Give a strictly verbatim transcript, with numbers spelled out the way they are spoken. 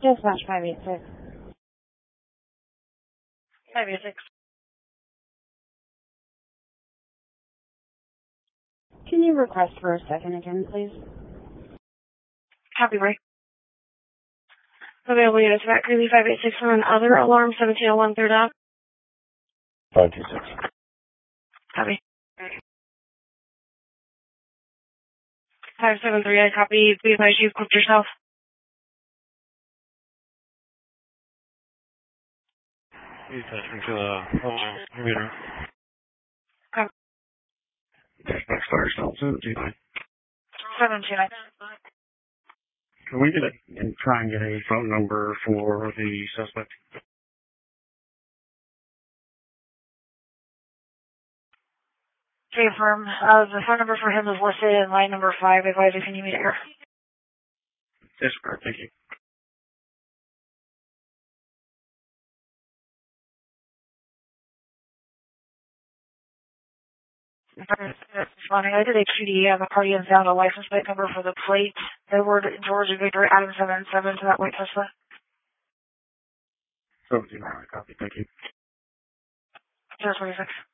Dispatch five eight six. five eight six. Can you request for a second again, please? Copy, break. Available units, Matt Greeley, five eight six on other alarm, seventeen oh one, third up. five two six. Copy. five seven three, I copy. Be advised you equipped yourself. Attachment to the alarm computer. Copy. Dispatch fire cell seven two nine. seven two nine. Can we get a, and try and get a phone number for the suspect? Okay, firm. Uh, the phone number for him is listed in line number five. Advise if you need me here. Yes, sir. Thank you. Responding, I did a Q D on the party and found a license plate number for the plate. Edward George Victor Adam seven seven to that white Tesla. seven two nine. Copy. Thank you. zero twenty-six.